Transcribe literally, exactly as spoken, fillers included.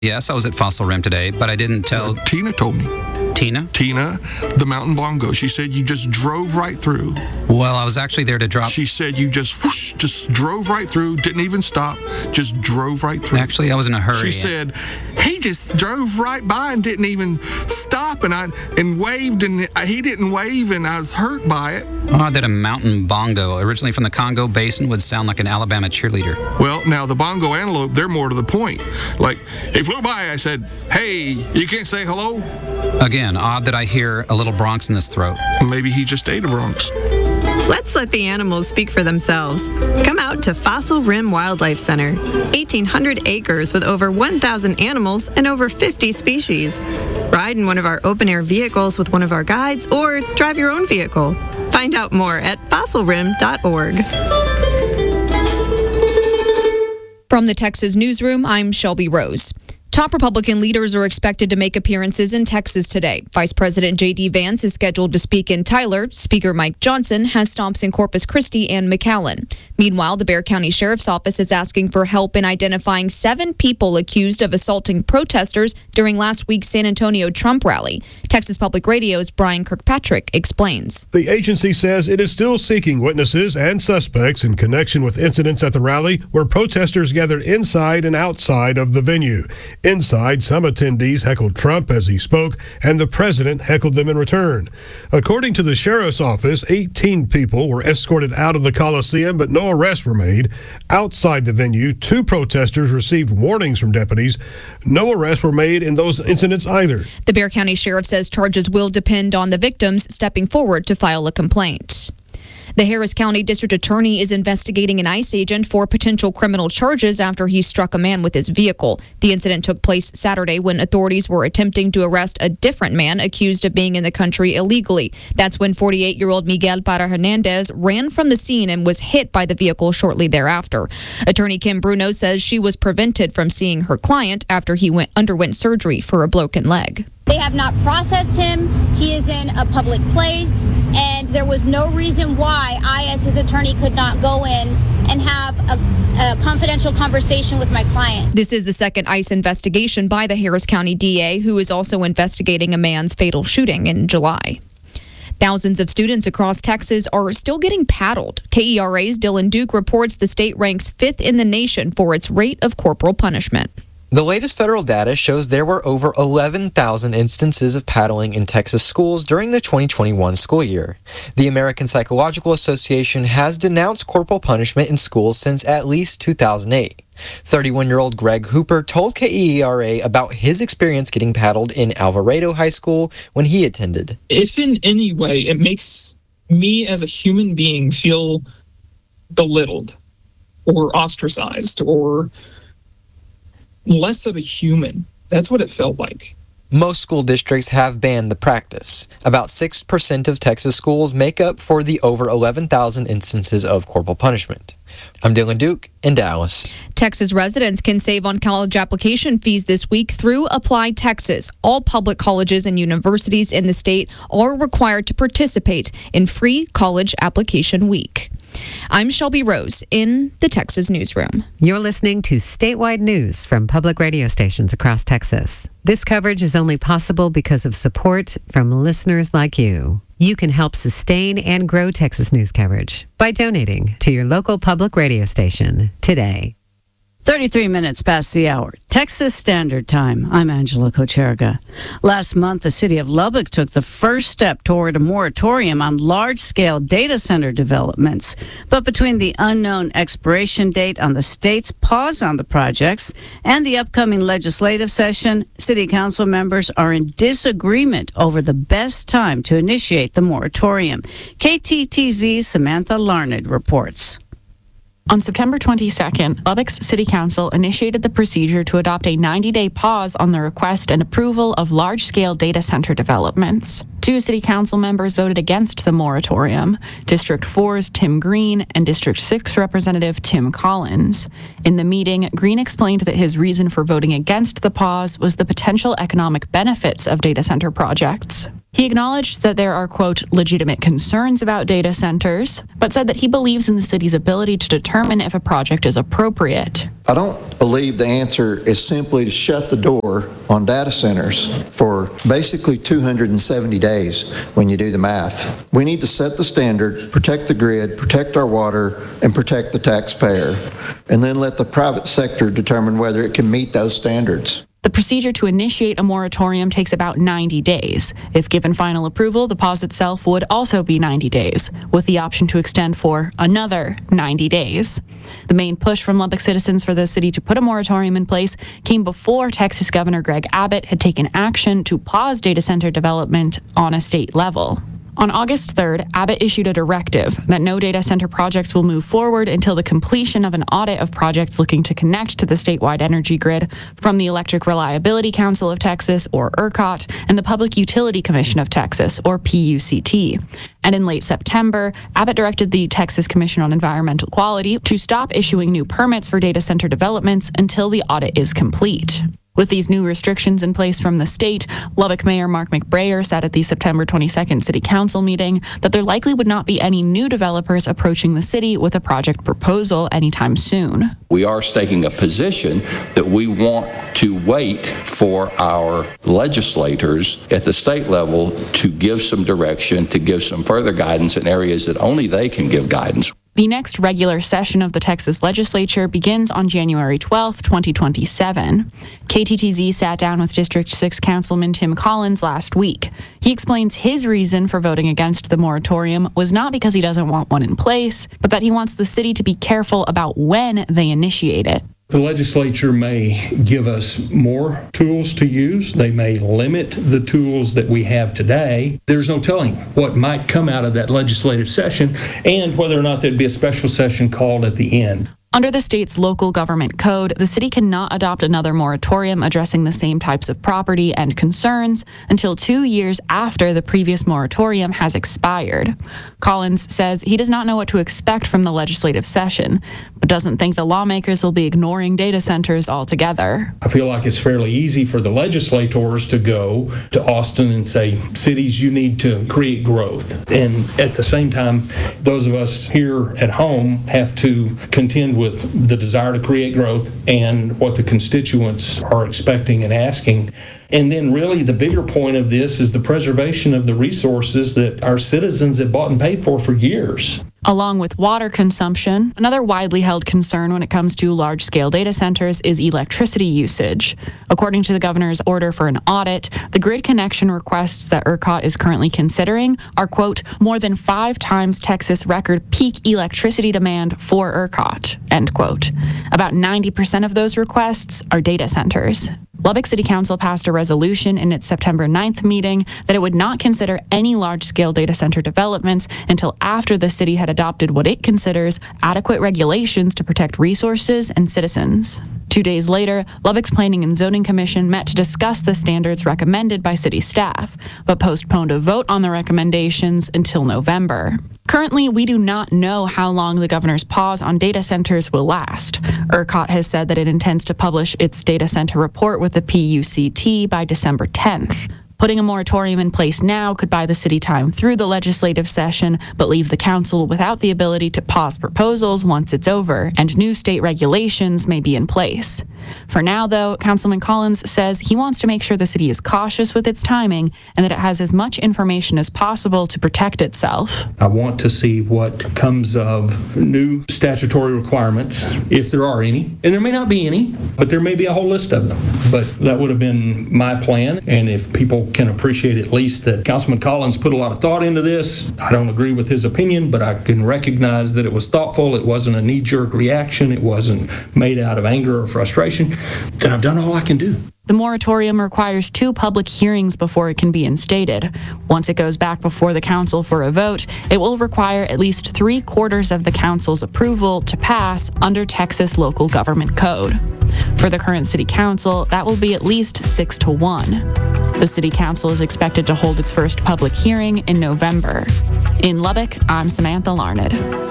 Yes, I was at Fossil Rim today, but I didn't tell... Uh, Tina told me. Tina? Tina, the Mountain Bongo. She said you just drove right through. Well, I was actually there to drop... She said you just whoosh, just drove right through, didn't even stop, just drove right through. Actually, I was in a hurry. She said he just drove right by and didn't even stop, and I and waved, and he didn't wave, and I was hurt by it. Odd that a Mountain Bongo, originally from the Congo Basin, would sound like an Alabama cheerleader. Well, now the bongo antelope, they're more to the point. Like, he flew by, I said, hey, you can't say hello? Again, odd that I hear a little Bronx in this throat. Maybe he just ate a Bronx. Let's let the animals speak for themselves. Come out to Fossil Rim Wildlife Center. eighteen hundred acres with over one thousand animals and over fifty species. Ride in one of our open-air vehicles with one of our guides or drive your own vehicle. Find out more at fossil rim dot org. From the Texas Newsroom, I'm Shelby Rose. Top Republican leaders are expected to make appearances in Texas today. Vice President J D Vance is scheduled to speak in Tyler. Speaker Mike Johnson has stops in Corpus Christi and McAllen. Meanwhile, the Bexar County Sheriff's Office is asking for help in identifying seven people accused of assaulting protesters during last week's San Antonio Trump rally. Texas Public Radio's Brian Kirkpatrick explains. The agency says it is still seeking witnesses and suspects in connection with incidents at the rally where protesters gathered inside and outside of the venue. Inside, some attendees heckled Trump as he spoke, and the president heckled them in return. According to the sheriff's office, eighteen people were escorted out of the Coliseum, but no arrests were made. Outside the venue, two protesters received warnings from deputies. No arrests were made in those incidents either. The Bexar County Sheriff says charges will depend on the victims stepping forward to file a complaint. The Harris County District Attorney is investigating an ICE agent for potential criminal charges after he struck a man with his vehicle. The incident took place Saturday when authorities were attempting to arrest a different man accused of being in the country illegally. That's when forty-eight-year-old Miguel Parra Hernandez ran from the scene and was hit by the vehicle shortly thereafter. Attorney Kim Bruno says she was prevented from seeing her client after he went underwent surgery for a broken leg. They have not processed him. He is in a public place, and there was no reason why I, as his attorney, could not go in and have a, a confidential conversation with my client. This is the second ICE investigation by the Harris County D A, who is also investigating a man's fatal shooting in July. Thousands of students across Texas are still getting paddled. K E R A's Dylan Duke reports the state ranks fifth in the nation for its rate of corporal punishment. The latest federal data shows there were over eleven thousand instances of paddling in Texas schools during the twenty twenty-one school year. The American Psychological Association has denounced corporal punishment in schools since at least two thousand eight. thirty-one-year-old Greg Hooper told K E R A about his experience getting paddled in Alvarado High School when he attended. If in any way it makes me as a human being feel belittled or ostracized or less of a human, that's what it felt like. Most school districts have banned the practice. About six percent of Texas schools make up for the over eleven thousand instances of corporal punishment. I'm Dylan Duke in Dallas. Texas residents can save on college application fees this week through Apply Texas. All public colleges and universities in the state are required to participate in free college application week. I'm Shelby Rose in the Texas Newsroom. You're listening to statewide news from public radio stations across Texas. This coverage is only possible because of support from listeners like you. You can help sustain and grow Texas news coverage by donating to your local public radio station today. thirty-three minutes past the hour. Texas Standard Time. I'm Angela Kocherga. Last month, the city of Lubbock took the first step toward a moratorium on large-scale data center developments. But between the unknown expiration date on the state's pause on the projects and the upcoming legislative session, city council members are in disagreement over the best time to initiate the moratorium. K T T Z's Samantha Larned reports. On September twenty-second, Lubbock's City Council initiated the procedure to adopt a ninety-day pause on the request and approval of large-scale data center developments. Two city council members voted against the moratorium, District four's Tim Green and District six Representative Tim Collins. In the meeting, Green explained that his reason for voting against the pause was the potential economic benefits of data center projects. He acknowledged that there are, quote, legitimate concerns about data centers, but said that he believes in the city's ability to determine if a project is appropriate. I don't believe the answer is simply to shut the door on data centers for basically two hundred seventy days when you do the math. We need to set the standard, protect the grid, protect our water, and protect the taxpayer, and then let the private sector determine whether it can meet those standards. The procedure to initiate a moratorium takes about ninety days. If given final approval, the pause itself would also be ninety days, with the option to extend for another ninety days. The main push from Lubbock citizens for the city to put a moratorium in place came before Texas Governor Greg Abbott had taken action to pause data center development on a state level. On August third, Abbott issued a directive that no data center projects will move forward until the completion of an audit of projects looking to connect to the statewide energy grid from the Electric Reliability Council of Texas, or ERCOT, and the Public Utility Commission of Texas, or P U C T. And in late September, Abbott directed the Texas Commission on Environmental Quality to stop issuing new permits for data center developments until the audit is complete. With these new restrictions in place from the state, Lubbock Mayor Mark McBrayer said at the September twenty-second City Council meeting that there likely would not be any new developers approaching the city with a project proposal anytime soon. We are taking a position that we want to wait for our legislators at the state level to give some direction, to give some further guidance in areas that only they can give guidance. The next regular session of the Texas legislature begins on January twelfth, twenty twenty-seven. K T T Z sat down with District six Councilman Tim Collins last week. He explains his reason for voting against the moratorium was not because he doesn't want one in place, but that he wants the city to be careful about when they initiate it. The legislature may give us more tools to use. They may limit the tools that we have today. There's no telling what might come out of that legislative session and whether or not there'd be a special session called at the end. Under the state's local government code, the city cannot adopt another moratorium addressing the same types of property and concerns until two years after the previous moratorium has expired. Collins says he does not know what to expect from the legislative session, but doesn't think the lawmakers will be ignoring data centers altogether. I feel like it's fairly easy for the legislators to go to Austin and say, cities, you need to create growth. And at the same time, those of us here at home have to contend with the desire to create growth and what the constituents are expecting and asking. And then really the bigger point of this is the preservation of the resources that our citizens have bought and paid for for years. Along with water consumption, another widely held concern when it comes to large-scale data centers is electricity usage. According to the governor's order for an audit, the grid connection requests that ERCOT is currently considering are, quote, more than five times Texas record peak electricity demand for ERCOT, end quote. About ninety percent of those requests are data centers. Lubbock City Council passed a resolution in its September ninth meeting that it would not consider any large-scale data center developments until after the city had adopted what it considers adequate regulations to protect resources and citizens. Two days later, Lubbock's Planning and Zoning Commission met to discuss the standards recommended by city staff, but postponed a vote on the recommendations until November. Currently, we do not know how long the governor's pause on data centers will last. ERCOT has said that it intends to publish its data center report with the P U C T by December tenth. Putting a moratorium in place now could buy the city time through the legislative session, but leave the council without the ability to pause proposals once it's over, and new state regulations may be in place. For now, though, Councilman Collins says he wants to make sure the city is cautious with its timing and that it has as much information as possible to protect itself. I want to see what comes of new statutory requirements, if there are any. And there may not be any, but there may be a whole list of them. But that would have been my plan. And if people can appreciate at least that Councilman Collins put a lot of thought into this, I don't agree with his opinion, but I can recognize that it was thoughtful. It wasn't a knee-jerk reaction. It wasn't made out of anger or frustration. Then I've done all I can do. The moratorium requires two public hearings before it can be instated. Once it goes back before the council for a vote, it will require at least three quarters of the council's approval to pass under Texas local government code. For the current city council, that will be at least six to one. The city council is expected to hold its first public hearing in November. In Lubbock, I'm Samantha Larned.